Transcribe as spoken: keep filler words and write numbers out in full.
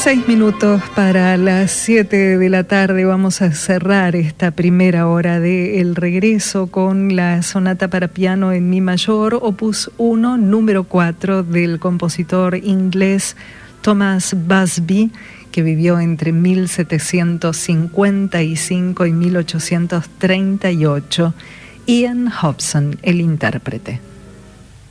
Seis minutos para las siete de la tarde. Vamos a cerrar esta primera hora de El Regreso con la sonata para piano en mi mayor, opus uno, número cuatro, del compositor inglés Thomas Busby, que vivió entre mil setecientos cincuenta y cinco y mil ochocientos treinta y ocho. Ian Hobson, el intérprete.